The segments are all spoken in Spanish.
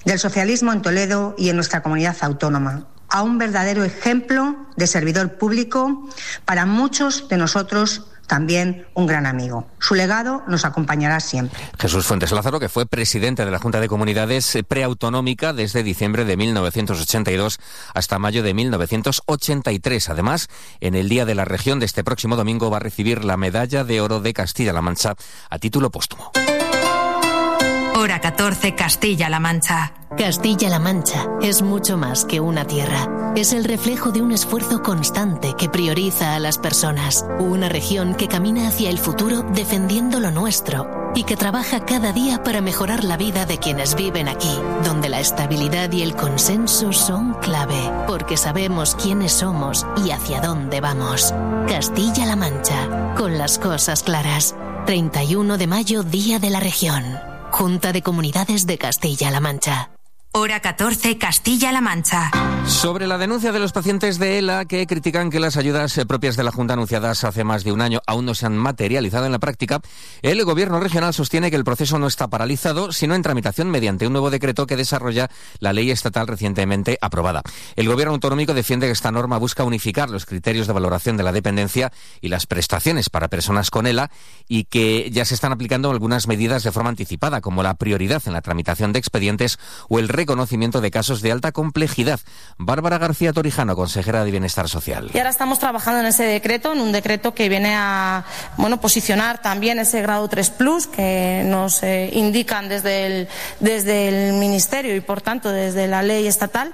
del socialismo en Toledo y en nuestra comunidad autónoma, a un verdadero ejemplo de servidor público, para muchos de nosotros también un gran amigo. Su legado nos acompañará siempre. Jesús Fuentes Lázaro, que fue presidente de la Junta de Comunidades preautonómica desde diciembre de 1982 hasta mayo de 1983. Además, en el Día de la Región de este próximo domingo va a recibir la Medalla de Oro de Castilla-La Mancha a título póstumo. Hora 14, Castilla-La Mancha. Castilla-La Mancha es mucho más que una tierra. Es el reflejo de un esfuerzo constante que prioriza a las personas. Una región que camina hacia el futuro defendiendo lo nuestro y que trabaja cada día para mejorar la vida de quienes viven aquí, donde la estabilidad y el consenso son clave, porque sabemos quiénes somos y hacia dónde vamos. Castilla-La Mancha, con las cosas claras. 31 de mayo, Día de la Región. Junta de Comunidades de Castilla-La Mancha. Hora 14, Castilla-La Mancha. Sobre la denuncia de los pacientes de ELA que critican que las ayudas propias de la Junta anunciadas hace más de un año aún no se han materializado en la práctica, el Gobierno regional sostiene que el proceso no está paralizado, sino en tramitación mediante un nuevo decreto que desarrolla la ley estatal recientemente aprobada. El Gobierno autonómico defiende que esta norma busca unificar los criterios de valoración de la dependencia y las prestaciones para personas con ELA y que ya se están aplicando algunas medidas de forma anticipada, como la prioridad en la tramitación de expedientes o el reconocimiento de casos de alta complejidad. Bárbara García Torijano, consejera de Bienestar Social. Y ahora estamos trabajando en ese decreto, en un decreto que viene a posicionar también ese grado 3+, que nos indican desde el Ministerio y, por tanto, desde la ley estatal,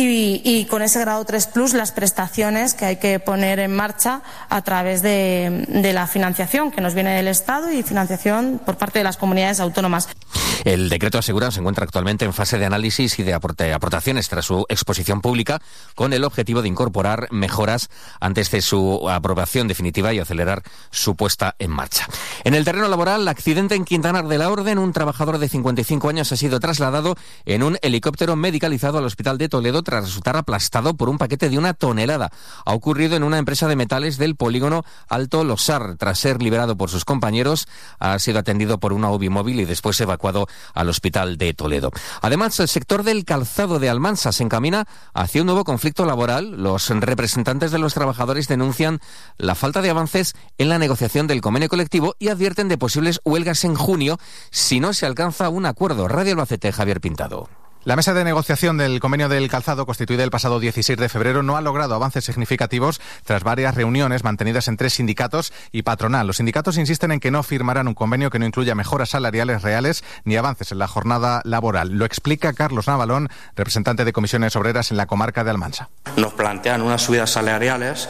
y con ese grado 3+, las prestaciones que hay que poner en marcha a través de la financiación que nos viene del Estado y financiación por parte de las comunidades autónomas. El decreto, aseguran, se encuentra actualmente en fase de análisis y de aportaciones tras su exposición pública, con el objetivo de incorporar mejoras antes de su aprobación definitiva y acelerar su puesta en marcha. En el terreno laboral, accidente en Quintanar de la Orden. Un trabajador de 55 años ha sido trasladado en un helicóptero medicalizado al Hospital de Toledo tras resultar aplastado por un paquete de 1 tonelada. Ha ocurrido en una empresa de metales del polígono Alto Losar. Tras ser liberado por sus compañeros, ha sido atendido por una UBI móvil y después evacuado al Hospital de Toledo. Además, el sector del calzado de Almansa se encamina hacia un nuevo conflicto laboral. Los representantes de los trabajadores denuncian la falta de avances en la negociación del convenio colectivo y advierten de posibles huelgas en junio si no se alcanza un acuerdo. Radio Albacete, Javier Pintado. La mesa de negociación del convenio del calzado, constituida el pasado 16 de febrero, no ha logrado avances significativos tras varias reuniones mantenidas entre sindicatos y patronal. Los sindicatos insisten en que no firmarán un convenio que no incluya mejoras salariales reales ni avances en la jornada laboral. Lo explica Carlos Navalón, representante de Comisiones Obreras en la comarca de Almansa. Nos plantean unas subidas salariales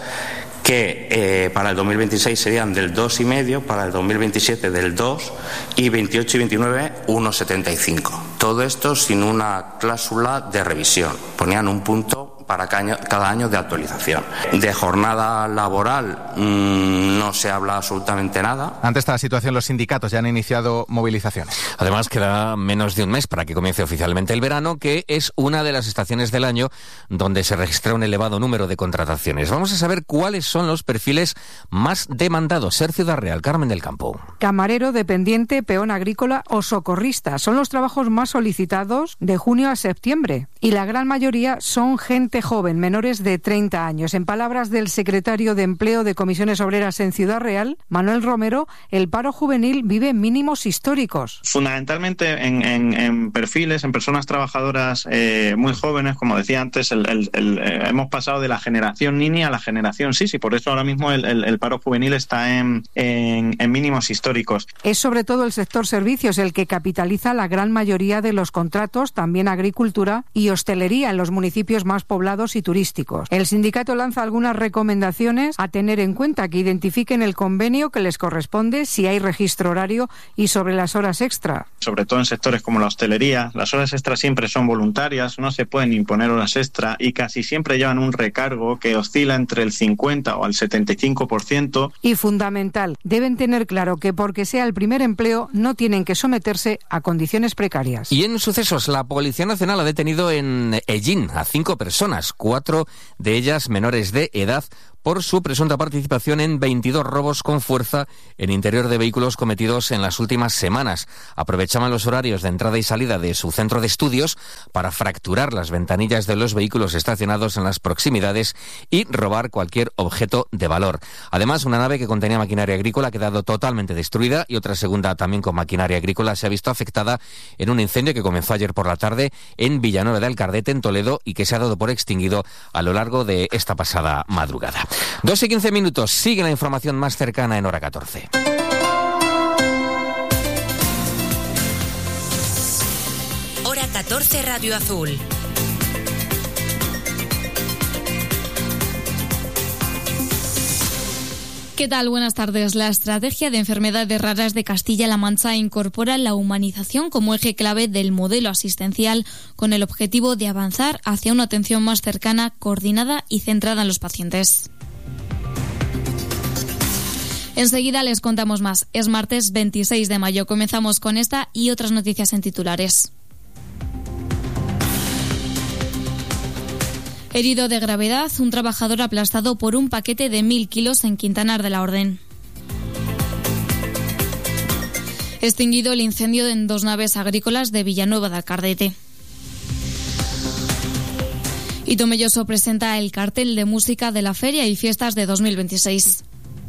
que para el 2026 serían del 2,5, para el 2027 del 2 y 28 y 29 1,75. Todo esto sin una cláusula de revisión. Ponían un punto para cada año de actualización. De jornada laboral no se habla absolutamente nada. Ante esta situación, los sindicatos ya han iniciado movilizaciones. Además, queda menos de un mes para que comience oficialmente el verano, que es una de las estaciones del año donde se registra un elevado número de contrataciones. Vamos a saber cuáles son los perfiles más demandados. Ser Ciudad Real, Carmen del Campo. Camarero, dependiente, peón agrícola o socorrista son los trabajos más solicitados de junio a septiembre. Y la gran mayoría son gente joven, menores de 30 años. En palabras del secretario de Empleo de Comisiones Obreras en Ciudad Real, Manuel Romero, el paro juvenil vive mínimos históricos. Fundamentalmente en perfiles, en personas trabajadoras muy jóvenes, como decía antes, hemos pasado de la generación Nini a la generación Sisi, por eso ahora mismo el paro juvenil está en mínimos históricos. Es sobre todo el sector servicios el que capitaliza la gran mayoría de los contratos, también agricultura y hostelería en los municipios más poblados y turísticos. El sindicato lanza algunas recomendaciones a tener en cuenta, que identifiquen el convenio que les corresponde, si hay registro horario y sobre las horas extra. Sobre todo en sectores como la hostelería, las horas extra siempre son voluntarias, no se pueden imponer horas extra y casi siempre llevan un recargo que oscila entre el 50 o el 75%. Y fundamental, deben tener claro que porque sea el primer empleo no tienen que someterse a condiciones precarias. Y en sucesos, la Policía Nacional ha detenido en Ellín a 5 personas, 4 de ellas menores de edad, por su presunta participación en 22 robos con fuerza en interior de vehículos cometidos en las últimas semanas. Aprovechaban los horarios de entrada y salida de su centro de estudios para fracturar las ventanillas de los vehículos estacionados en las proximidades y robar cualquier objeto de valor. Además, una nave que contenía maquinaria agrícola ha quedado totalmente destruida y otra segunda también con maquinaria agrícola se ha visto afectada en un incendio que comenzó ayer por la tarde en Villanueva de Alcardete, en Toledo, y que se ha dado por extinguido a lo largo de esta pasada madrugada. 2:15, sigue la información más cercana en Hora 14. Hora 14, Radio Azul. ¿Qué tal? Buenas tardes. La estrategia de enfermedades raras de Castilla-La Mancha incorpora la humanización como eje clave del modelo asistencial, con el objetivo de avanzar hacia una atención más cercana, coordinada y centrada en los pacientes. Enseguida les contamos más. Es martes 26 de mayo. Comenzamos con esta y otras noticias en titulares. Herido de gravedad, un trabajador aplastado por un paquete de 1.000 kilos en Quintanar de la Orden. Extinguido el incendio en 2 naves agrícolas de Villanueva de Alcardete. Y Tomelloso presenta el cartel de música de la Feria y Fiestas de 2026.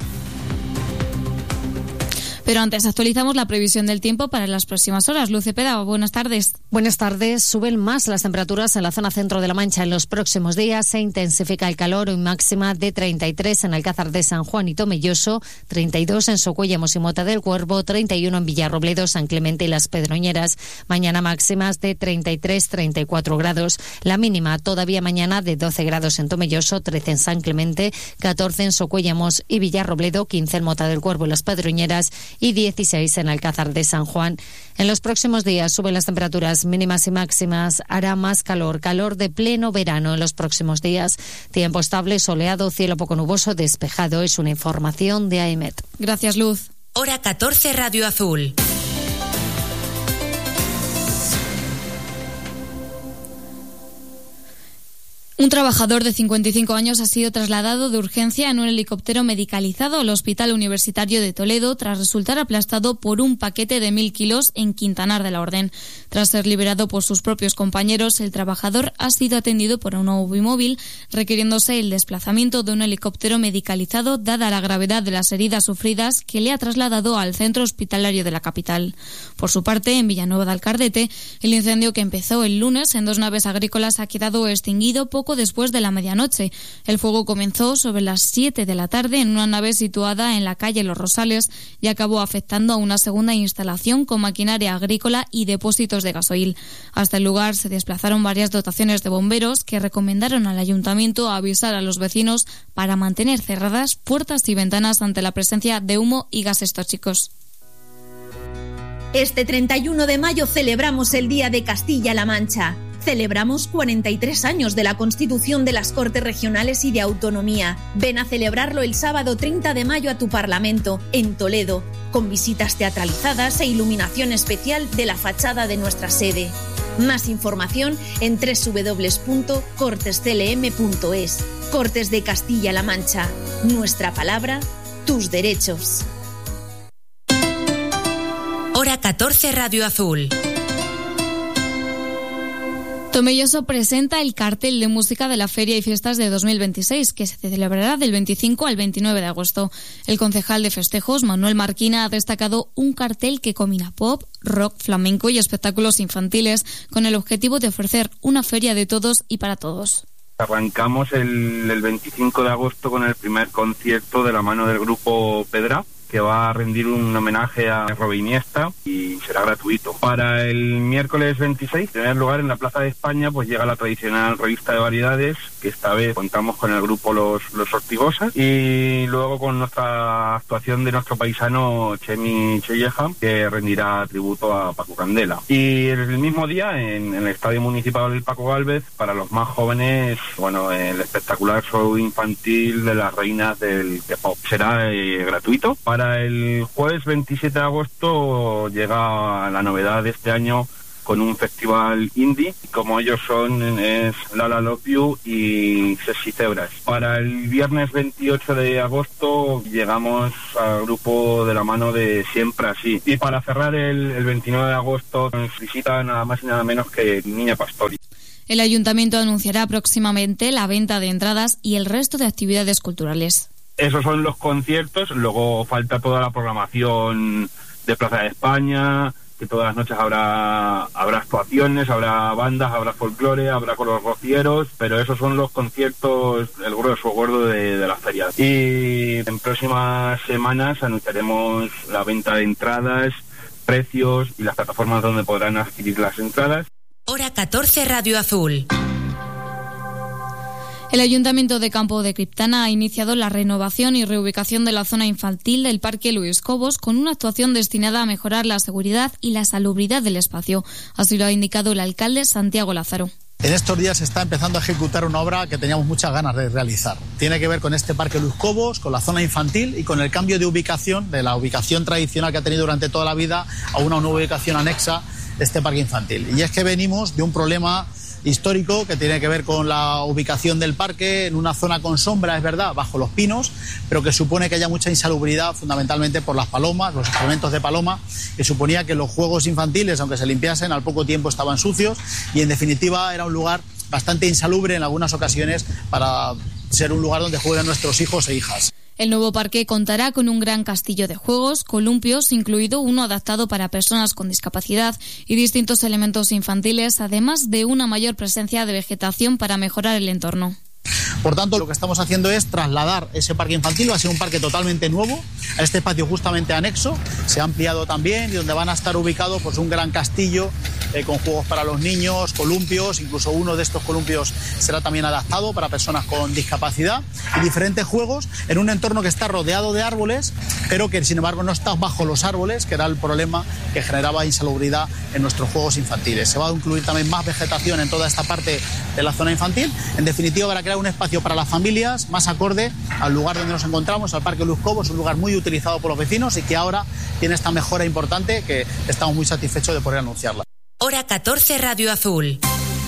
Pero antes actualizamos la previsión del tiempo para las próximas horas. Luz Cepeda, buenas tardes. Buenas tardes. Suben más las temperaturas en la zona centro de La Mancha en los próximos días. Se intensifica el calor, hoy máxima de 33 en Alcázar de San Juan y Tomelloso, 32 en Socuellamos y Mota del Cuervo, 31 en Villarrobledo, San Clemente y Las Pedroñeras. Mañana máximas de 33-34 grados. La mínima todavía mañana de 12 grados en Tomelloso, 13 en San Clemente, 14 en Socuellamos y Villarrobledo, 15 en Mota del Cuervo y Las Pedroñeras y 16 en Alcázar de San Juan. En los próximos días suben las temperaturas mínimas y máximas. Hará más calor de pleno verano en los próximos días. Tiempo estable, soleado, cielo poco nuboso, despejado. Es una información de AEMET. Gracias, Luz. Hora 14, Radio Azul. Un trabajador de 55 años ha sido trasladado de urgencia en un helicóptero medicalizado al Hospital Universitario de Toledo tras resultar aplastado por un paquete de 1.000 kilos en Quintanar de la Orden. Tras ser liberado por sus propios compañeros, el trabajador ha sido atendido por un móvil, requiriéndose el desplazamiento de un helicóptero medicalizado dada la gravedad de las heridas sufridas, que le ha trasladado al centro hospitalario de la capital. Por su parte, en Villanueva de Alcardete, el incendio que empezó el lunes en 2 naves agrícolas ha quedado extinguido poco después de la medianoche. El fuego comenzó sobre las 7 de la tarde en una nave situada en la calle Los Rosales y acabó afectando a una segunda instalación con maquinaria agrícola y depósitos de gasoil. Hasta el lugar se desplazaron varias dotaciones de bomberos que recomendaron al ayuntamiento avisar a los vecinos para mantener cerradas puertas y ventanas ante la presencia de humo y gases tóxicos. Este 31 de mayo celebramos el Día de Castilla-La Mancha. Celebramos 43 años de la Constitución de las Cortes Regionales y de Autonomía. Ven a celebrarlo el sábado 30 de mayo a tu Parlamento, en Toledo, con visitas teatralizadas e iluminación especial de la fachada de nuestra sede. Más información en www.cortesclm.es. Cortes de Castilla-La Mancha. Nuestra palabra, tus derechos. Hora 14, Radio Azul. Tomelloso presenta el cartel de música de la Feria y Fiestas de 2026, que se celebrará del 25 al 29 de agosto. El concejal de festejos, Manuel Marquina, ha destacado un cartel que combina pop, rock, flamenco y espectáculos infantiles, con el objetivo de ofrecer una feria de todos y para todos. Arrancamos el 25 de agosto con el primer concierto de la mano del grupo Pedra, que va a rendir un homenaje a Robin Iniesta y será gratuito. Para el miércoles 26, en primer lugar, en la Plaza de España, pues llega la tradicional revista de variedades, que esta vez contamos con el grupo Los Ortigosas, y luego con nuestra actuación de nuestro paisano Chemi Chelleja, que rendirá tributo a Paco Candela. Y el mismo día, en el Estadio Municipal del Paco Gálvez, para los más jóvenes, bueno, el espectacular show infantil de las reinas del K-pop. Será gratuito. Para el jueves 27 de agosto llega la novedad de este año con un festival indie, como ellos son es Lala Love You y Sexy Zebras. Para el viernes 28 de agosto llegamos al grupo de la mano de Siempre Así. Y para cerrar el 29 de agosto nos visita nada más y nada menos que Niña Pastori. El ayuntamiento anunciará próximamente la venta de entradas y el resto de actividades culturales. Esos son los conciertos, luego falta toda la programación de Plaza de España, que todas las noches habrá actuaciones, habrá bandas, habrá folclore, habrá coros rocieros, pero esos son los conciertos, el grueso gordo de la feria. Y en próximas semanas anunciaremos la venta de entradas, precios y las plataformas donde podrán adquirir las entradas. Hora 14 Radio Azul. El Ayuntamiento de Campo de Criptana ha iniciado la renovación y reubicación de la zona infantil del Parque Luis Cobos con una actuación destinada a mejorar la seguridad y la salubridad del espacio. Así lo ha indicado el alcalde Santiago Lázaro. En estos días se está empezando a ejecutar una obra que teníamos muchas ganas de realizar. Tiene que ver con este Parque Luis Cobos, con la zona infantil y con el cambio de ubicación, de la ubicación tradicional que ha tenido durante toda la vida a una nueva ubicación anexa, este parque infantil. Y es que venimos de un problema histórico que tiene que ver con la ubicación del parque en una zona con sombra, es verdad, bajo los pinos, pero que supone que haya mucha insalubridad fundamentalmente por las palomas, los excrementos de paloma, que suponía que los juegos infantiles, aunque se limpiasen, al poco tiempo estaban sucios y en definitiva era un lugar bastante insalubre en algunas ocasiones para ser un lugar donde jueguen nuestros hijos e hijas. El nuevo parque contará con un gran castillo de juegos, columpios, incluido uno adaptado para personas con discapacidad y distintos elementos infantiles, además de una mayor presencia de vegetación para mejorar el entorno. Por tanto, lo que estamos haciendo es trasladar ese parque infantil, va a ser un parque totalmente nuevo, a este espacio justamente anexo, se ha ampliado también y donde van a estar ubicados pues un gran castillo con juegos para los niños, columpios, incluso uno de estos columpios será también adaptado para personas con discapacidad y diferentes juegos en un entorno que está rodeado de árboles, pero que sin embargo no está bajo los árboles, que era el problema que generaba insalubridad en nuestros juegos infantiles. Se va a incluir también más vegetación en toda esta parte de la zona infantil, en definitiva para crear un espacio para las familias más acorde al lugar donde nos encontramos, al Parque Luis Cobos, un lugar muy utilizado por los vecinos y que ahora tiene esta mejora importante que estamos muy satisfechos de poder anunciarla. Hora 14 Radio Azul.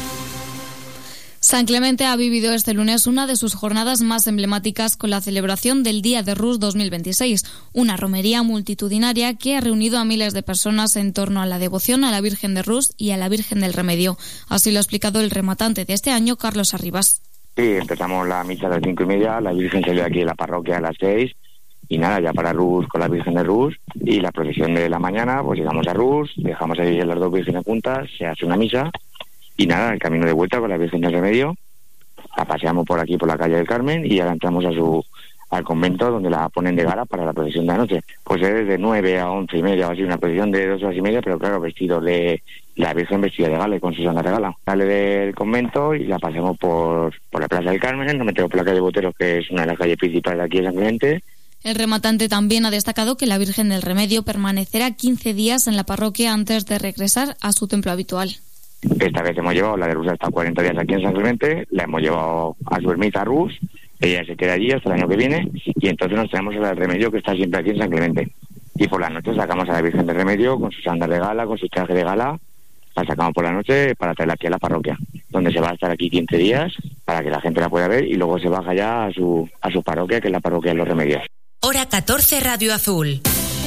San Clemente ha vivido este lunes una de sus jornadas más emblemáticas con la celebración del Día de Rus 2026, una romería multitudinaria que ha reunido a miles de personas en torno a la devoción a la Virgen de Rus y a la Virgen del Remedio. Así lo ha explicado el rematante de este año, Carlos Arribas. Sí, empezamos la misa a las 5:30, la Virgen salió aquí en la parroquia a las 6 y nada, ya para Rus con la Virgen de Rus y la procesión de la mañana, pues llegamos a Rus, dejamos ahí las dos vírgenes juntas, se hace una misa y nada, el camino de vuelta con la Virgen del Remedio, la paseamos por aquí por la calle del Carmen y ya entramos al convento donde la ponen de gala para la procesión de la noche. Pues es de 9 a 11:30 o así, una procesión de 2 horas y media, pero claro, vestido de la Virgen vestida de gala y con su santa regala. Sale del convento y la pasamos por la Plaza del Carmen, nos metemos por la calle Boteros, que es una de las calles principales de aquí de San Clemente. El rematante también ha destacado que la Virgen del Remedio permanecerá 15 días en la parroquia antes de regresar a su templo habitual. Esta vez hemos llevado la de Rus hasta 40 días aquí en San Clemente, la hemos llevado a su ermita Rus, ella se queda allí hasta el año que viene y entonces nos traemos a la del Remedio que está siempre aquí en San Clemente. Y por la noche sacamos a la Virgen del Remedio con su santa de gala, con su traje de gala, la sacamos por la noche para traerla aquí a la parroquia, donde se va a estar aquí 15 días para que la gente la pueda ver y luego se baja ya a su parroquia, que es la parroquia de los Remedios. Hora 14 Radio Azul.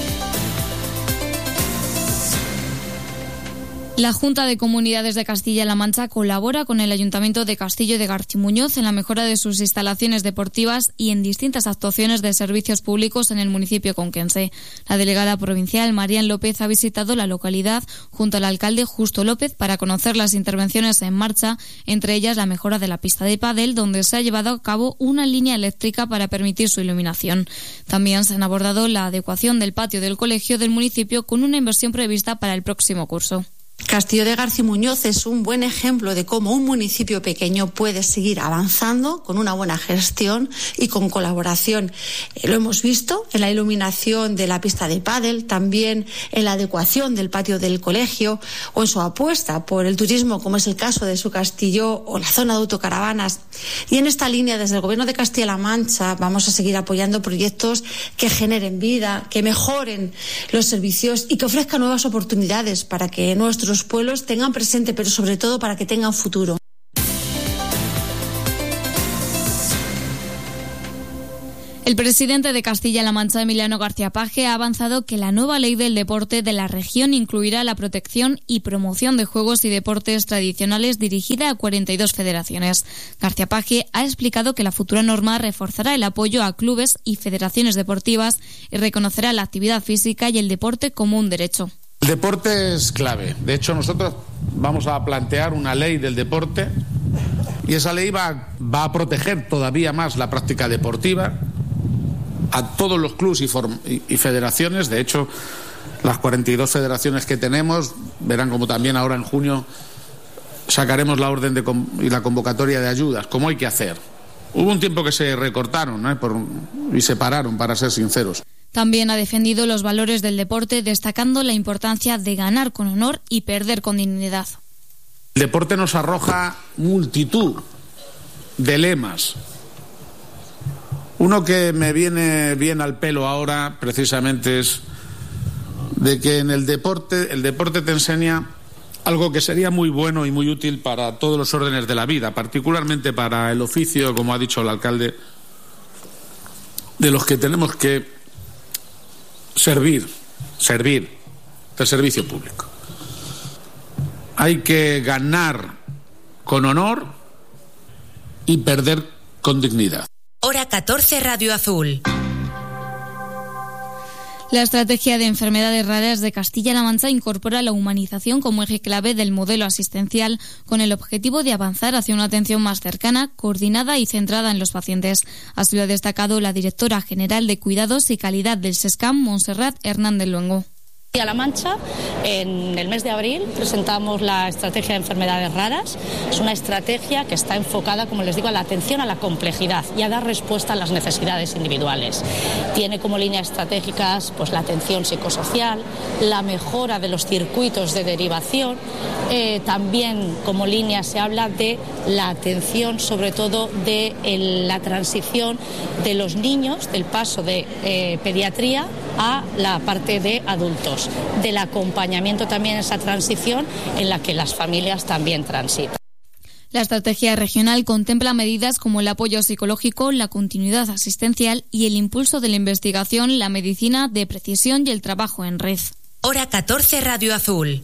La Junta de Comunidades de Castilla-La Mancha colabora con el Ayuntamiento de Castillo de Garchimuñoz en la mejora de sus instalaciones deportivas y en distintas actuaciones de servicios públicos en el municipio conquense. La delegada provincial Marian López ha visitado la localidad junto al alcalde Justo López para conocer las intervenciones en marcha, entre ellas la mejora de la pista de pádel, donde se ha llevado a cabo una línea eléctrica para permitir su iluminación. También se han abordado la adecuación del patio del colegio del municipio con una inversión prevista para el próximo curso. Castillo de Garcimuñoz es un buen ejemplo de cómo un municipio pequeño puede seguir avanzando con una buena gestión y con colaboración. Lo hemos visto en la iluminación de la pista de pádel, también en la adecuación del patio del colegio o en su apuesta por el turismo, como es el caso de su castillo o la zona de autocaravanas. Y en esta línea, desde el Gobierno de Castilla-La Mancha, vamos a seguir apoyando proyectos que generen vida, que mejoren los servicios y que ofrezcan nuevas oportunidades para que nuestros nuestros pueblos tengan presente, pero sobre todo para que tengan futuro. El presidente de Castilla-La Mancha, Emiliano García Paje, ha avanzado que la nueva ley del deporte de la región incluirá la protección y promoción de juegos y deportes tradicionales dirigida a 42 federaciones. García Paje ha explicado que la futura norma reforzará el apoyo a clubes y federaciones deportivas y reconocerá la actividad física y el deporte como un derecho. El deporte es clave. De hecho, nosotros vamos a plantear una ley del deporte y esa ley va a proteger todavía más la práctica deportiva a todos los clubes y federaciones. De hecho, las 42 federaciones que tenemos verán como también ahora en junio sacaremos la orden y la convocatoria de ayudas, como hay que hacer. Hubo un tiempo que se recortaron, y se pararon, para ser sinceros. También ha defendido los valores del deporte, destacando la importancia de ganar con honor y perder con dignidad. El deporte nos arroja multitud de lemas. Uno que me viene bien al pelo ahora, precisamente, es de que en el deporte te enseña algo que sería muy bueno y muy útil para todos los órdenes de la vida, particularmente para el oficio, como ha dicho el alcalde, de los que tenemos que servir del servicio público. Hay que ganar con honor y perder con dignidad. Hora 14, Radio Azul. La estrategia de enfermedades raras de Castilla-La Mancha incorpora la humanización como eje clave del modelo asistencial, con el objetivo de avanzar hacia una atención más cercana, coordinada y centrada en los pacientes. Así lo ha destacado la directora general de Cuidados y Calidad del SESCAM, Montserrat Hernández Luengo. A La Mancha, en el mes de abril, presentamos la estrategia de enfermedades raras. Es una estrategia que está enfocada, como les digo, a la atención a la complejidad y a dar respuesta a las necesidades individuales. Tiene como líneas estratégicas la atención psicosocial, la mejora de los circuitos de derivación. También como línea se habla de la atención, sobre todo de la transición de los niños, del paso de pediatría a la parte de adultos, del acompañamiento también a esa transición en la que las familias también transitan. La estrategia regional contempla medidas como el apoyo psicológico, la continuidad asistencial y el impulso de la investigación, la medicina de precisión y el trabajo en red. Hora 14, Radio Azul.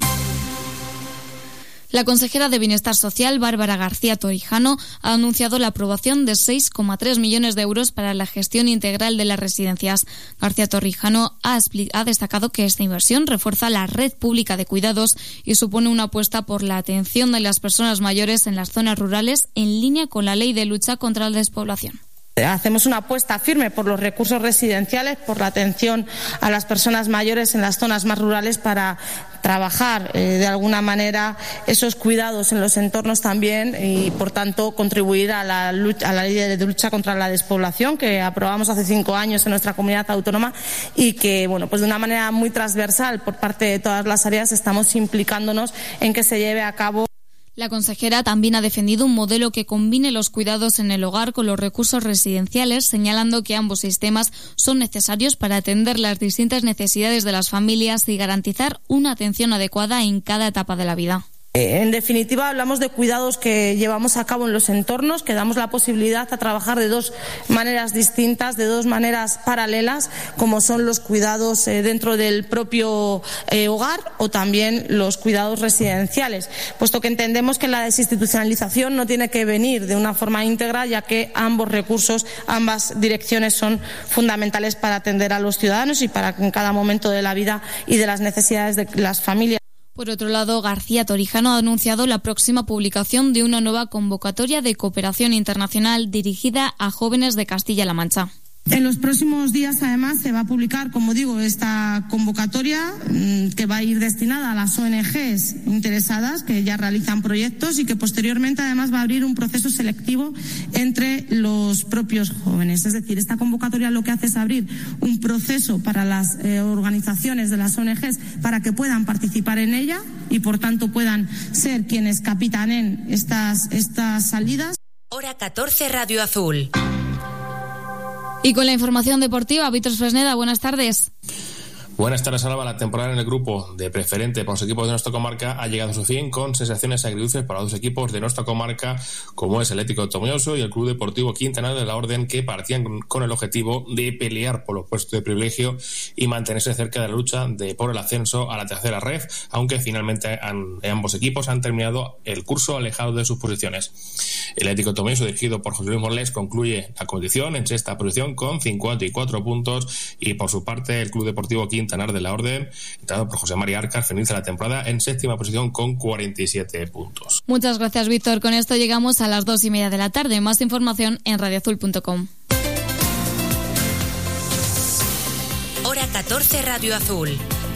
La consejera de Bienestar Social, Bárbara García Torijano, ha anunciado la aprobación de 6,3 millones de euros para la gestión integral de las residencias. García Torijano ha destacado que esta inversión refuerza la red pública de cuidados y supone una apuesta por la atención de las personas mayores en las zonas rurales, en línea con la ley de lucha contra la despoblación. Hacemos una apuesta firme por los recursos residenciales, por la atención a las personas mayores en las zonas más rurales, para trabajar de alguna manera esos cuidados en los entornos también y, por tanto, contribuir a la ley de lucha contra la despoblación que aprobamos hace 5 años en nuestra comunidad autónoma y que, de una manera muy transversal por parte de todas las áreas estamos implicándonos en que se lleve a cabo. La consejera también ha defendido un modelo que combine los cuidados en el hogar con los recursos residenciales, señalando que ambos sistemas son necesarios para atender las distintas necesidades de las familias y garantizar una atención adecuada en cada etapa de la vida. En definitiva, hablamos de cuidados que llevamos a cabo en los entornos, que damos la posibilidad a trabajar de 2 maneras distintas, de 2 maneras paralelas, como son los cuidados dentro del propio hogar o también los cuidados residenciales, puesto que entendemos que la desinstitucionalización no tiene que venir de una forma íntegra, ya que ambos recursos, ambas direcciones son fundamentales para atender a los ciudadanos y para que en cada momento de la vida y de las necesidades de las familias. Por otro lado, García Torijano ha anunciado la próxima publicación de una nueva convocatoria de cooperación internacional dirigida a jóvenes de Castilla-La Mancha. En los próximos días, además, se va a publicar, como digo, esta convocatoria que va a ir destinada a las ONGs interesadas que ya realizan proyectos y que posteriormente, además, va a abrir un proceso selectivo entre los propios jóvenes. Es decir, esta convocatoria lo que hace es abrir un proceso para las organizaciones de las ONGs para que puedan participar en ella y, por tanto, puedan ser quienes capitanen estas salidas. Hora 14, Radio Azul. Y con la información deportiva, Víctor Fresneda, buenas tardes. Buenas tardes, Alba. La temporada en el grupo de preferente para los equipos de nuestra comarca ha llegado a su fin con sensaciones agridulces para dos equipos de nuestra comarca, como es el Atlético de Tomelloso y el Club Deportivo Quintanar de la Orden, que partían con el objetivo de pelear por los puestos de privilegio y mantenerse cerca de la lucha por el ascenso a la tercera ref, aunque finalmente ambos equipos han terminado el curso alejados de sus posiciones. El Atlético de Tomelloso, dirigido por José Luis Morles, concluye la competición en sexta posición con 54 puntos, y por su parte el Club Deportivo Quintanar de la Orden, entrado por José María Arcas, finaliza la temporada en séptima posición con 47 puntos. Muchas gracias, Víctor. Con esto llegamos a las 2:30 de la tarde. Más información en radioazul.com. Hora 14, Radio Azul.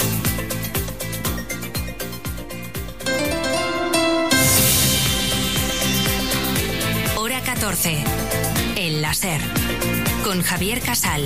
Hora 14. El láser. Con Javier Casal.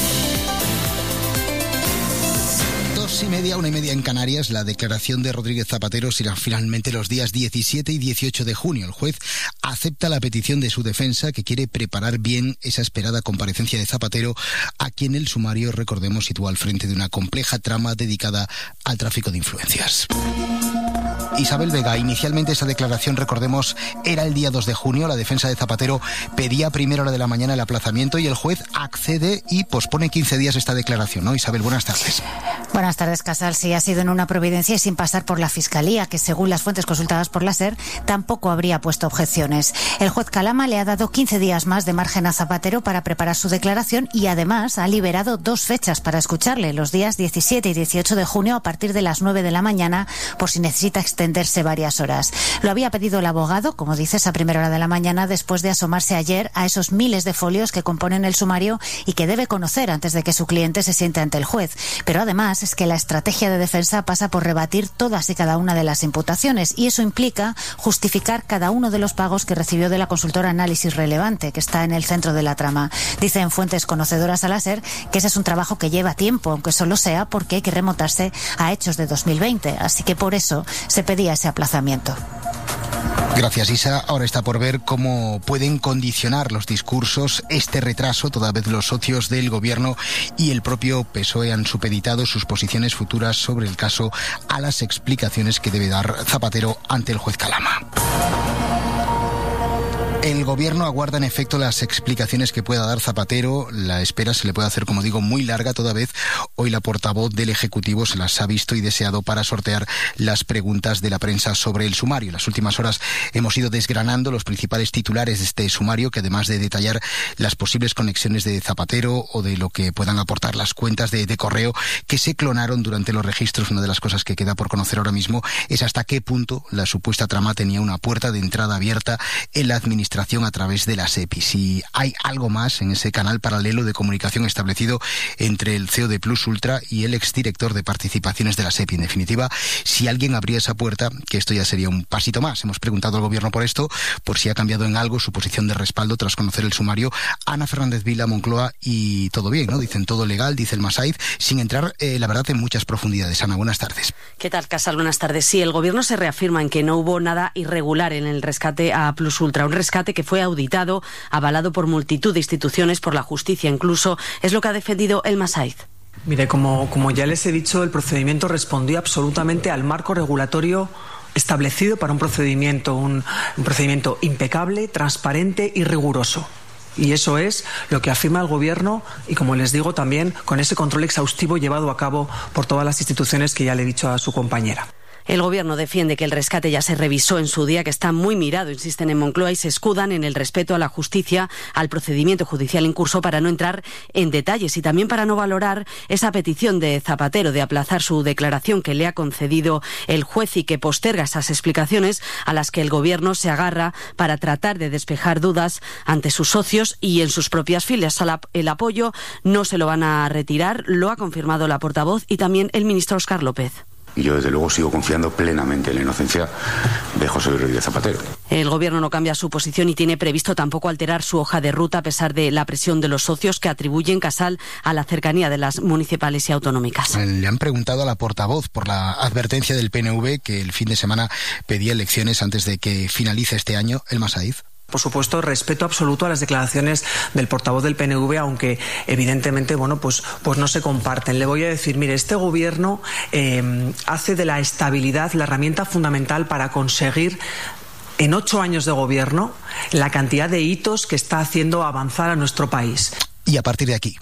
2:30, 1:30 en Canarias. La declaración de Rodríguez Zapatero será finalmente los días 17 y 18 de junio. El juez acepta la petición de su defensa, que quiere preparar bien esa esperada comparecencia de Zapatero, a quien el sumario, recordemos, sitúa al frente de una compleja trama dedicada al tráfico de influencias. Isabel Vega, inicialmente esa declaración, recordemos, era el día 2 de junio. La defensa de Zapatero pedía a primera hora de la mañana el aplazamiento y el juez accede y pospone 15 días esta declaración, ¿no? Isabel, buenas tardes. Buenas tardes, Casal. Sí, ha sido en una providencia y sin pasar por la Fiscalía, que según las fuentes consultadas por la SER, tampoco habría puesto objeciones. El juez Calama le ha dado 15 días más de margen a Zapatero para preparar su declaración y además ha liberado 2 fechas para escucharle, los días 17 y 18 de junio a partir de las 9 de la mañana, por si necesita extenderse varias horas. Lo había pedido el abogado, como dices, a primera hora de la mañana, después de asomarse ayer a esos miles de folios que componen el sumario y que debe conocer antes de que su cliente se siente ante el juez. Pero además es que la estrategia de defensa pasa por rebatir todas y cada una de las imputaciones, y eso implica justificar cada uno de los pagos que recibió de la consultora Análisis Relevante, que está en el centro de la trama. Dicen fuentes conocedoras a la SER que ese es un trabajo que lleva tiempo, aunque solo sea porque hay que remontarse a hechos de 2020, así que por eso se pedía ese aplazamiento. Gracias, Isa. Ahora está por ver cómo pueden condicionar los discursos este retraso, toda vez los socios del Gobierno y el propio PSOE han supeditado sus posiciones futuras sobre el caso a las explicaciones que debe dar Zapatero ante el juez Calama. El Gobierno aguarda en efecto las explicaciones que pueda dar Zapatero. La espera se le puede hacer, como digo, muy larga, toda vez hoy la portavoz del Ejecutivo se las ha visto y deseado para sortear las preguntas de la prensa sobre el sumario. En las últimas horas hemos ido desgranando los principales titulares de este sumario, que además de detallar las posibles conexiones de Zapatero o de lo que puedan aportar las cuentas de correo que se clonaron durante los registros, una de las cosas que queda por conocer ahora mismo es hasta qué punto la supuesta trama tenía una puerta de entrada abierta en la administración a través de la SEPI. Si hay algo más en ese canal paralelo de comunicación establecido entre el CEO de Plus Ultra y el exdirector de participaciones de la SEPI. En definitiva, si alguien abría esa puerta, que esto ya sería un pasito más. Hemos preguntado al Gobierno por esto, por si ha cambiado en algo su posición de respaldo tras conocer el sumario. Ana Fernández Vila, Moncloa, y todo bien, ¿no? Dicen todo legal, dice el Masaiz, sin entrar, la verdad, en muchas profundidades. Ana, buenas tardes. ¿Qué tal, Casal? Buenas tardes. Sí, el Gobierno se reafirma en que no hubo nada irregular en el rescate a Plus Ultra, un rescate que fue auditado, avalado por multitud de instituciones, por la justicia incluso, es lo que ha defendido el Masaiz. Mire, como ya les he dicho, el procedimiento respondió absolutamente al marco regulatorio establecido para un procedimiento impecable, transparente y riguroso. Y eso es lo que afirma el Gobierno y, como les digo, también con ese control exhaustivo llevado a cabo por todas las instituciones que ya le he dicho a su compañera. El Gobierno defiende que el rescate ya se revisó en su día, que está muy mirado, insisten en Moncloa, y se escudan en el respeto a la justicia, al procedimiento judicial en curso, para no entrar en detalles y también para no valorar esa petición de Zapatero de aplazar su declaración que le ha concedido el juez y que posterga esas explicaciones a las que el Gobierno se agarra para tratar de despejar dudas ante sus socios y en sus propias filas. El apoyo no se lo van a retirar, lo ha confirmado la portavoz y también el ministro Óscar López. Y yo, desde luego, sigo confiando plenamente en la inocencia de José Luis Rodríguez Zapatero. El Gobierno no cambia su posición y tiene previsto tampoco alterar su hoja de ruta, a pesar de la presión de los socios que atribuyen, Casal, a la cercanía de las municipales y autonómicas. Le han preguntado a la portavoz por la advertencia del PNV que el fin de semana pedía elecciones antes de que finalice este año, el Masaiz. Por supuesto, respeto absoluto a las declaraciones del portavoz del PNV, aunque evidentemente, pues no se comparten. Le voy a decir, mire, este gobierno hace de la estabilidad la herramienta fundamental para conseguir en 8 años de gobierno la cantidad de hitos que está haciendo avanzar a nuestro país. Y a partir de aquí,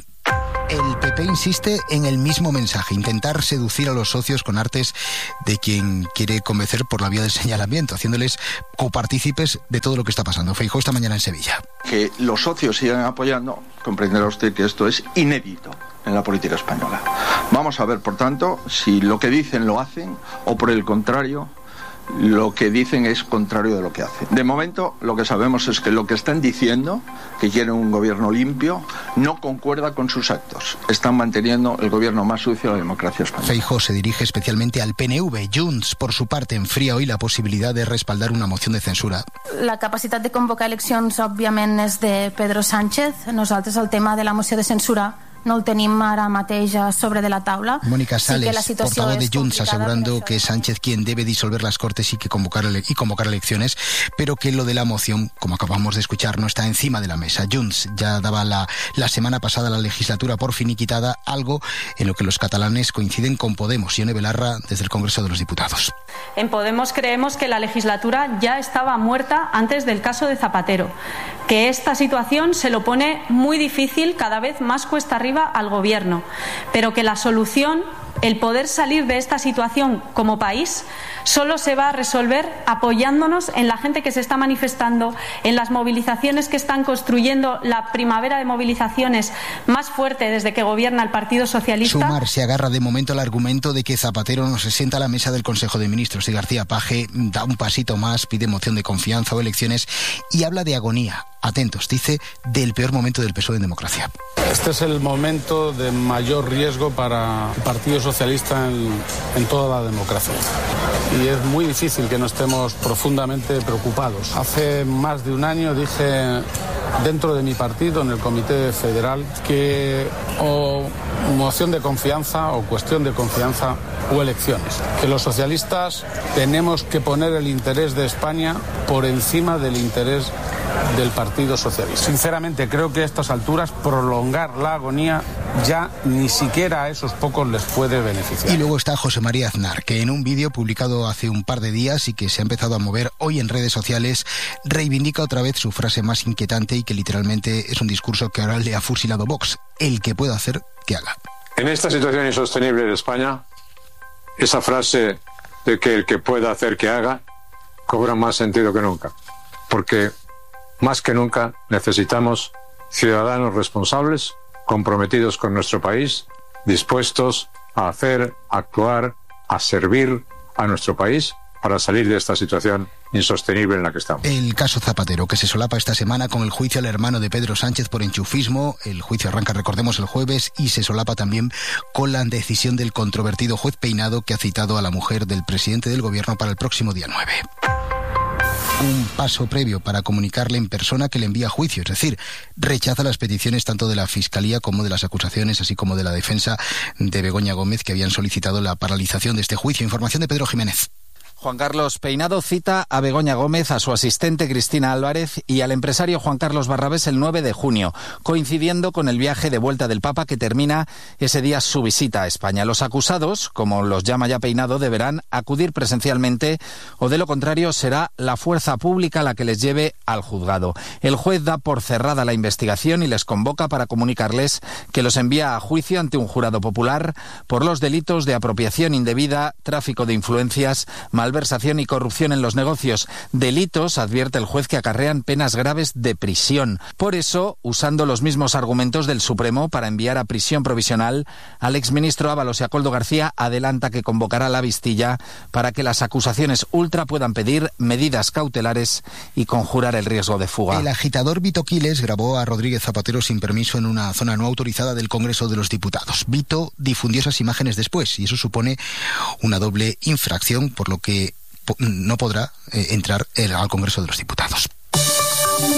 el PP insiste en el mismo mensaje, intentar seducir a los socios con artes de quien quiere convencer por la vía del señalamiento, haciéndoles copartícipes de todo lo que está pasando. Feijóo esta mañana en Sevilla. Que los socios sigan apoyando, comprenderá usted que esto es inédito en la política española. Vamos a ver, por tanto, si lo que dicen lo hacen o por el contrario, lo que dicen es contrario de lo que hacen. De momento, lo que sabemos es que lo que están diciendo, que quieren un gobierno limpio, no concuerda con sus actos. Están manteniendo el gobierno más sucio de la democracia española. Feijóo se dirige especialmente al PNV. Junts, por su parte, enfría hoy la posibilidad de respaldar una moción de censura. La capacitat de convocar eleccions, òbviament, és de Pedro Sánchez. Nosaltres el tema de la moció de censura no el tenim ara mateix sobre de la taula. Mónica Sales, portavoz de Junts, asegurando que es Sánchez quien debe disolver las Cortes y convocar elecciones, pero que lo de la moción, como acabamos de escuchar, no está encima de la mesa. Junts ya daba la semana pasada la legislatura por finiquitada, algo en lo que los catalanes coinciden con Podemos. Ione Belarra, desde el Congreso de los Diputados. En Podemos creemos que la legislatura ya estaba muerta antes del caso de Zapatero, que esta situación se lo pone muy difícil, cada vez más cuesta arriba al gobierno, pero que la solución, el poder salir de esta situación como país, solo se va a resolver apoyándonos en la gente que se está manifestando, en las movilizaciones que están construyendo la primavera de movilizaciones más fuerte desde que gobierna el Partido Socialista. Sumar se agarra de momento al argumento de que Zapatero no se sienta a la mesa del Consejo de Ministros y García Paje da un pasito más, pide moción de confianza o elecciones y habla de agonía. Atentos, dice, del peor momento del PSOE en democracia. Este es el momento de mayor riesgo para el Partido Socialista en toda la democracia. Y es muy difícil que no estemos profundamente preocupados. Hace más de un año dije dentro de mi partido, en el Comité Federal, que o moción de confianza o cuestión de confianza o elecciones. Que los socialistas tenemos que poner el interés de España por encima del interés del Partido Socialista. Sinceramente, creo que a estas alturas prolongar la agonía ya ni siquiera a esos pocos les puede beneficiar. Y luego está José María Aznar, que en un vídeo publicado hace un par de días y que se ha empezado a mover hoy en redes sociales, reivindica otra vez su frase más inquietante y que literalmente es un discurso que ahora le ha fusilado Vox. El que pueda hacer, que haga. En esta situación insostenible de España, esa frase de que el que pueda hacer, que haga, cobra más sentido que nunca. Porque más que nunca necesitamos ciudadanos responsables, comprometidos con nuestro país, dispuestos a hacer, a actuar, a servir a nuestro país para salir de esta situación insostenible en la que estamos. El caso Zapatero, que se solapa esta semana con el juicio al hermano de Pedro Sánchez por enchufismo. El juicio arranca, recordemos, el jueves y se solapa también con la decisión del controvertido juez Peinado, que ha citado a la mujer del presidente del gobierno para el próximo día 9. Un paso previo para comunicarle en persona que le envía a juicio, es decir, rechaza las peticiones tanto de la Fiscalía como de las acusaciones, así como de la defensa de Begoña Gómez, que habían solicitado la paralización de este juicio. Información de Pedro Jiménez. Juan Carlos Peinado cita a Begoña Gómez, a su asistente Cristina Álvarez y al empresario Juan Carlos Barrabés el 9 de junio, coincidiendo con el viaje de vuelta del Papa que termina ese día su visita a España. Los acusados, como los llama ya Peinado, deberán acudir presencialmente o de lo contrario será la fuerza pública la que les lleve al juzgado. El juez da por cerrada la investigación y les convoca para comunicarles que los envía a juicio ante un jurado popular por los delitos de apropiación indebida, tráfico de influencias, malversación y corrupción en los negocios, delitos, advierte el juez, que acarrean penas graves de prisión. Por eso, usando los mismos argumentos del Supremo para enviar a prisión provisional al exministro Ábalos y a Koldo García, adelanta que convocará la vistilla para que las acusaciones ultra puedan pedir medidas cautelares y conjurar el riesgo de fuga. El agitador Vito Quiles grabó a Rodríguez Zapatero sin permiso en una zona no autorizada del Congreso de los Diputados. Vito difundió esas imágenes después y eso supone una doble infracción, por lo que no podrá entrar al Congreso de los Diputados.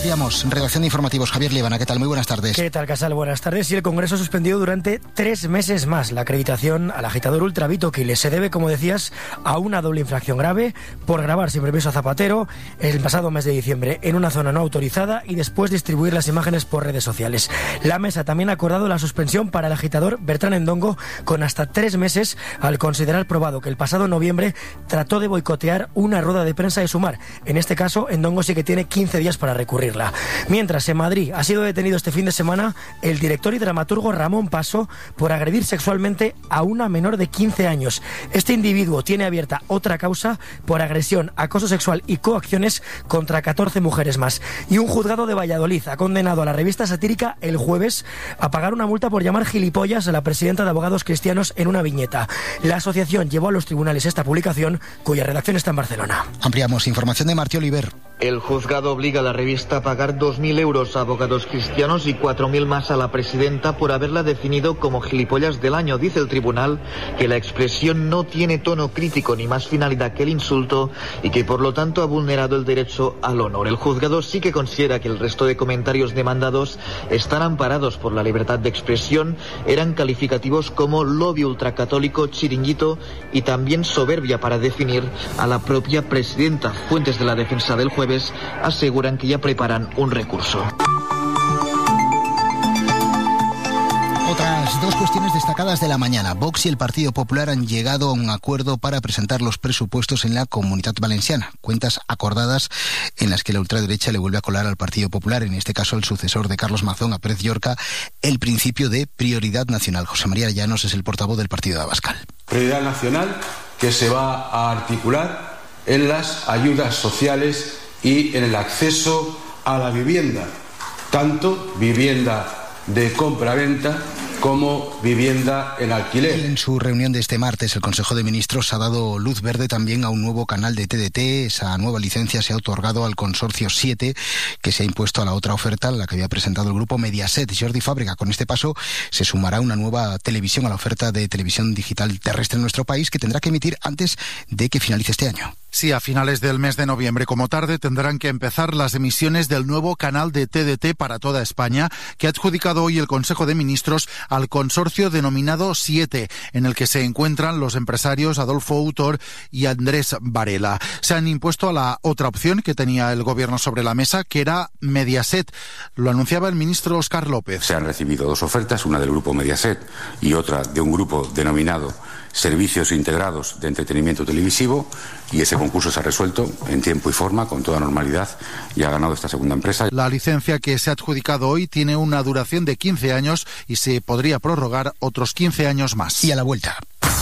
ampliamos. Redacción de informativos, Javier Líbana, ¿qué tal? Muy buenas tardes. ¿Qué tal, Casal? Buenas tardes. Y el Congreso ha suspendido durante 3 meses más la acreditación al agitador ultra Vito Quiles. Se debe, como decías, a una doble infracción grave por grabar sin permiso a Zapatero el pasado mes de diciembre en una zona no autorizada y después distribuir las imágenes por redes sociales. La mesa también ha acordado la suspensión para el agitador Bertrán Endongo con hasta 3 meses al considerar probado que el pasado noviembre trató de boicotear una rueda de prensa de Sumar. En este caso, Endongo sí que tiene 15 días para recurrirla. Mientras, en Madrid ha sido detenido este fin de semana el director y dramaturgo Ramón Paso por agredir sexualmente a una menor de 15 años. Este individuo tiene abierta otra causa por agresión, acoso sexual y coacciones contra 14 mujeres más. Y un juzgado de Valladolid ha condenado a la revista satírica El Jueves a pagar una multa por llamar gilipollas a la presidenta de Abogados Cristianos en una viñeta. La asociación llevó a los tribunales esta publicación, cuya redacción está en Barcelona. Ampliamos información de Martí Oliver. El juzgado obliga a la revista a pagar 2.000 euros a Abogados Cristianos y 4.000 más a la presidenta por haberla definido como gilipollas del año. Dice el tribunal que la expresión no tiene tono crítico ni más finalidad que el insulto y que por lo tanto ha vulnerado el derecho al honor. El juzgado sí que considera que el resto de comentarios demandados están amparados por la libertad de expresión, eran calificativos como lobby ultracatólico, chiringuito y también soberbia para definir a la propia presidenta. Fuentes de la defensa del Jueves aseguran que ya preparan un recurso. Otras 2 cuestiones destacadas de la mañana. Vox y el Partido Popular han llegado a un acuerdo para presentar los presupuestos en la Comunitat Valenciana. Cuentas acordadas en las que la ultraderecha le vuelve a colar al Partido Popular, en este caso el sucesor de Carlos Mazón, a Pérez Llorca, el principio de prioridad nacional. José María Llanos es el portavoz del partido de Abascal. Prioridad nacional que se va a articular en las ayudas sociales y en el acceso a la vivienda, tanto vivienda de compra-venta como vivienda en alquiler. En su reunión de este martes, el Consejo de Ministros ha dado luz verde también a un nuevo canal de TDT. Esa nueva licencia se ha otorgado al Consorcio 7, que se ha impuesto a la otra oferta, la que había presentado el grupo Mediaset. Jordi Fábrega, con este paso se sumará una nueva televisión a la oferta de televisión digital terrestre en nuestro país, que tendrá que emitir antes de que finalice este año. Sí, a finales del mes de noviembre, como tarde, tendrán que empezar las emisiones del nuevo canal de TDT para toda España, que ha adjudicado hoy el Consejo de Ministros al consorcio denominado 7, en el que se encuentran los empresarios Adolfo Autor y Andrés Varela. Se han impuesto a la otra opción que tenía el Gobierno sobre la mesa, que era Mediaset. Lo anunciaba el ministro Óscar López. Se han recibido 2 ofertas, una del grupo Mediaset y otra de un grupo denominado Servicios Integrados de Entretenimiento Televisivo, y ese concurso se ha resuelto en tiempo y forma, con toda normalidad, y ha ganado esta segunda empresa. La licencia que se ha adjudicado hoy tiene una duración de 15 años y se podría prorrogar otros 15 años más. Y a la vuelta.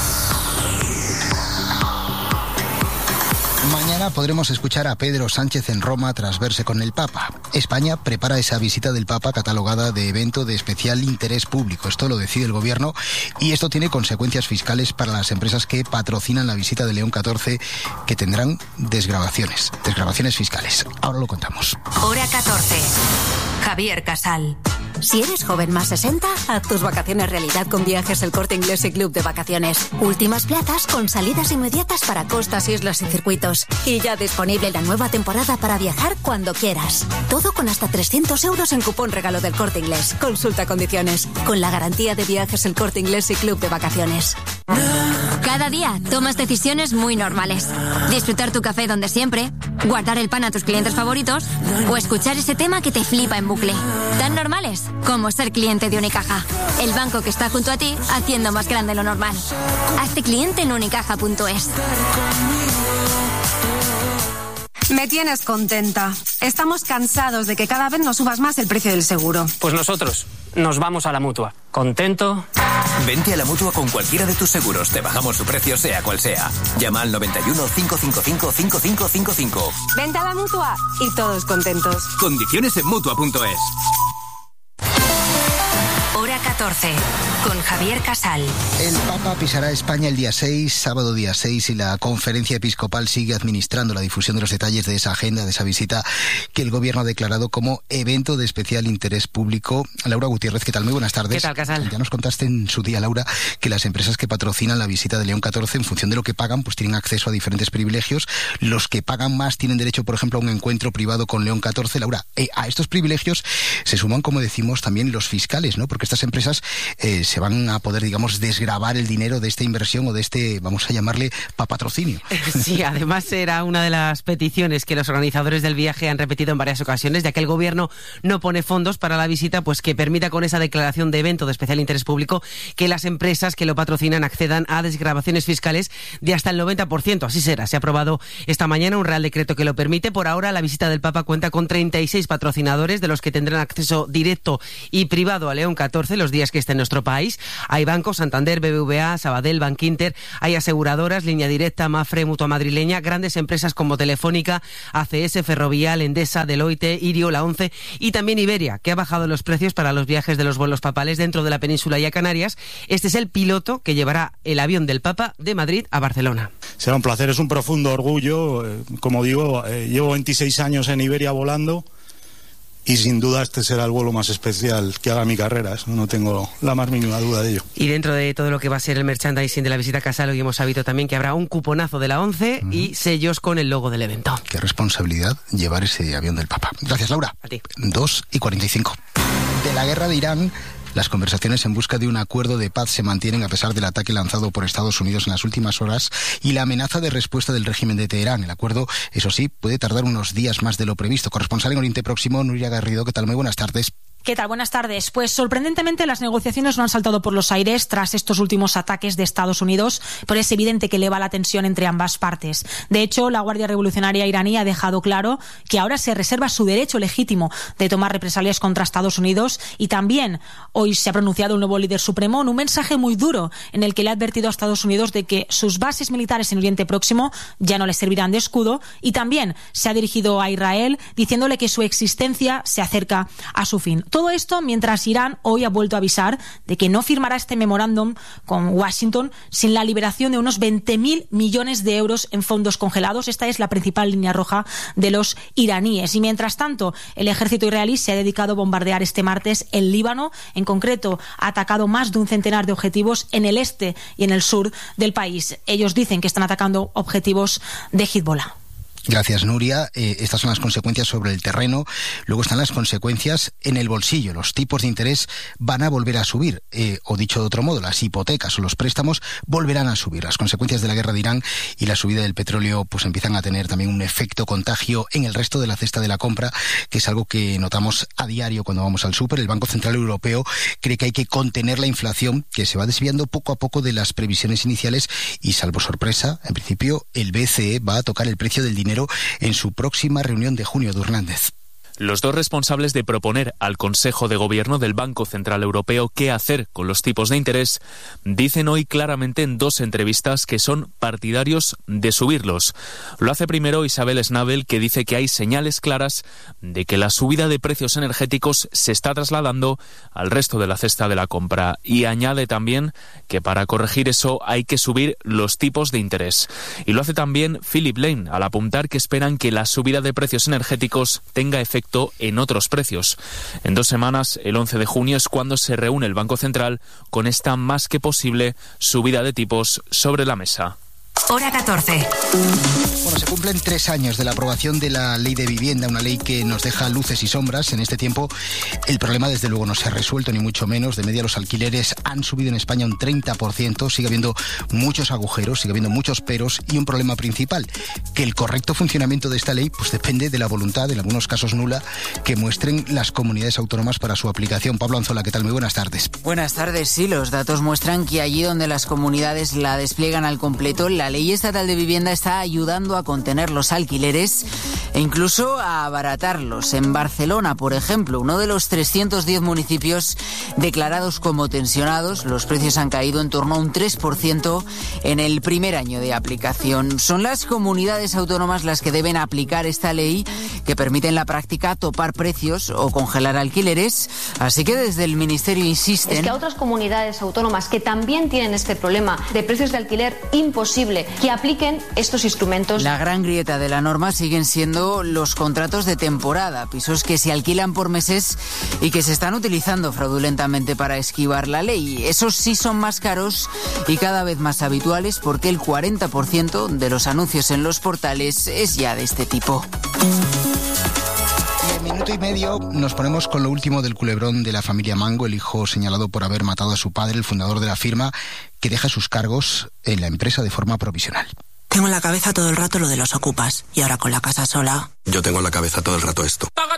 Mañana podremos escuchar a Pedro Sánchez en Roma tras verse con el Papa. España prepara esa visita del Papa catalogada de evento de especial interés público. Esto lo decide el Gobierno y esto tiene consecuencias fiscales para las empresas que patrocinan la visita de León XIV, que tendrán desgravaciones fiscales. Ahora lo contamos. Hora 14. Javier Casal. Si eres joven más 60, haz tus vacaciones realidad con Viajes El Corte Inglés y Club de Vacaciones. Últimas plazas con salidas inmediatas para costas, islas y circuitos. Y ya disponible la nueva temporada para viajar cuando quieras. Todo con hasta 300 euros en cupón regalo del Corte Inglés. Consulta condiciones. Con la garantía de Viajes El Corte Inglés y Club de Vacaciones. Cada día tomas decisiones muy normales. Disfrutar tu café donde siempre, guardar el pan a tus clientes favoritos o escuchar ese tema que te flipa en bucle. Tan normales como ser cliente de Unicaja. El banco que está junto a ti haciendo más grande lo normal. Hazte cliente en unicaja.es. Me tienes contenta. Estamos cansados de que cada vez nos subas más el precio del seguro. Pues nosotros nos vamos a la Mutua. ¿Contento? Vente a la Mutua con cualquiera de tus seguros. Te bajamos su precio sea cual sea. Llama al 91 555 5555. Vente a la Mutua y todos contentos. Condiciones en Mutua.es. Hora 14, con Javier Casal. El Papa pisará España el día 6, sábado día 6, y la Conferencia Episcopal sigue administrando la difusión de los detalles de esa agenda, de esa visita que el Gobierno ha declarado como evento de especial interés público. Laura Gutiérrez, ¿qué tal? Muy buenas tardes. ¿Qué tal, Casal? Ya nos contaste en su día, Laura, que las empresas que patrocinan la visita de León XIV, en función de lo que pagan, pues tienen acceso a diferentes privilegios. Los que pagan más tienen derecho, por ejemplo, a un encuentro privado con León XIV. Laura, a estos privilegios se suman, como decimos, también los fiscales, ¿no? Porque estas empresas se van a poder, digamos, desgravar el dinero de esta inversión o de este, vamos a llamarle, patrocinio. Sí, además era una de las peticiones que los organizadores del viaje han repetido en varias ocasiones, ya que el Gobierno no pone fondos para la visita, pues que permita con esa declaración de evento de especial interés público que las empresas que lo patrocinan accedan a desgravaciones fiscales de hasta el 90%. Así será. Se ha aprobado esta mañana un Real Decreto que lo permite. Por ahora, la visita del Papa cuenta con 36 patrocinadores, de los que tendrán acceso directo y privado a León XIV los días que esté en nuestro país. Hay bancos, Santander, BBVA, Sabadell, Bankinter, hay aseguradoras, Línea Directa, Mafre, Mutua Madrileña, grandes empresas como Telefónica, ACS, Ferrovial, Endesa, Deloitte, Irio, la ONCE y también Iberia, que ha bajado los precios para los viajes de los vuelos papales dentro de la península y a Canarias. Este es el piloto que llevará el avión del Papa de Madrid a Barcelona. Será un placer, es un profundo orgullo. Como digo, llevo 26 años en Iberia volando. Y sin duda este será el vuelo más especial que haga mi carrera, eso no tengo la más mínima duda de ello. Y dentro de todo lo que va a ser el merchandising de la visita a Casal, hoy hemos sabido también que habrá un cuponazo de la ONCE y sellos con el logo del evento. Qué responsabilidad llevar ese avión del Papa. Gracias, Laura. A ti. 2:45. De la guerra de Irán, las conversaciones en busca de un acuerdo de paz se mantienen a pesar del ataque lanzado por Estados Unidos en las últimas horas y la amenaza de respuesta del régimen de Teherán. El acuerdo, eso sí, puede tardar unos días más de lo previsto. Corresponsal en Oriente Próximo, Nuria Garrido, ¿qué tal? Muy buenas tardes. ¿Qué tal? Buenas tardes. Pues sorprendentemente las negociaciones no han saltado por los aires tras estos últimos ataques de Estados Unidos, pero es evidente que eleva la tensión entre ambas partes. De hecho, la Guardia Revolucionaria iraní ha dejado claro que ahora se reserva su derecho legítimo de tomar represalias contra Estados Unidos, y también hoy se ha pronunciado un nuevo líder supremo en un mensaje muy duro en el que le ha advertido a Estados Unidos de que sus bases militares en Oriente Próximo ya no les servirán de escudo, y también se ha dirigido a Israel diciéndole que su existencia se acerca a su fin. Todo esto mientras Irán hoy ha vuelto a avisar de que no firmará este memorándum con Washington sin la liberación de unos 20.000 millones de euros en fondos congelados. Esta es la principal línea roja de los iraníes. Y mientras tanto, el ejército israelí se ha dedicado a bombardear este martes el Líbano. En concreto, ha atacado más de un centenar de objetivos en el este y en el sur del país. Ellos dicen que están atacando objetivos de Hezbollah. Gracias, Nuria. Estas son las consecuencias sobre el terreno. Luego están las consecuencias en el bolsillo. Los tipos de interés van a volver a subir. O dicho de otro modo, las hipotecas o los préstamos volverán a subir. Las consecuencias de la guerra de Irán y la subida del petróleo pues empiezan a tener también un efecto contagio en el resto de la cesta de la compra, que es algo que notamos a diario cuando vamos al súper. El Banco Central Europeo cree que hay que contener la inflación, que se va desviando poco a poco de las previsiones iniciales, y salvo sorpresa, en principio el BCE va a tocar el precio del dinero en su próxima reunión de junio. de Hernández. Los dos responsables de proponer al Consejo de Gobierno del Banco Central Europeo qué hacer con los tipos de interés dicen hoy claramente en dos entrevistas que son partidarios de subirlos. Lo hace primero Isabel Schnabel, que dice que hay señales claras de que la subida de precios energéticos se está trasladando al resto de la cesta de la compra, y añade también que para corregir eso hay que subir los tipos de interés. Y lo hace también Philip Lane, al apuntar que esperan que la subida de precios energéticos tenga efecto en otros precios. En 2 semanas, el 11 de junio, es cuando se reúne el Banco Central con esta más que posible subida de tipos sobre la mesa. Hora 14. Bueno, se cumplen 3 años de la aprobación de la Ley de Vivienda, una ley que nos deja luces y sombras. En este tiempo, el problema desde luego no se ha resuelto, ni mucho menos. De media, los alquileres han subido en España un 30%. Sigue habiendo muchos agujeros, sigue habiendo muchos peros, y un problema principal, que el correcto funcionamiento de esta ley pues depende de la voluntad, en algunos casos nula, que muestren las comunidades autónomas para su aplicación. Pablo Anzola, ¿qué tal? Muy buenas tardes. Buenas tardes. Sí, los datos muestran que allí donde las comunidades la despliegan al completo, la ley Ley estatal de vivienda está ayudando a contener los alquileres e incluso a abaratarlos. En Barcelona, por ejemplo, uno de los 310 municipios declarados como tensionados, los precios han caído en torno a un 3% en el primer año de aplicación. Son las comunidades autónomas las que deben aplicar esta ley que permite en la práctica topar precios o congelar alquileres. Así que desde el Ministerio insisten... Es que a otras comunidades autónomas que también tienen este problema de precios de alquiler imposible que apliquen estos instrumentos. La gran grieta de la norma siguen siendo los contratos de temporada, pisos que se alquilan por meses y que se están utilizando fraudulentamente para esquivar la ley. Esos sí son más caros y cada vez más habituales porque el 40% de los anuncios en los portales es ya de este tipo. En minuto y medio nos ponemos con lo último del culebrón de la familia Mango, el hijo señalado por haber matado a su padre, el fundador de la firma, que deja sus cargos en la empresa de forma provisional. Tengo en la cabeza todo el rato lo de los ocupas y ahora con la casa sola. Yo tengo en la cabeza todo el rato esto. ¡Paga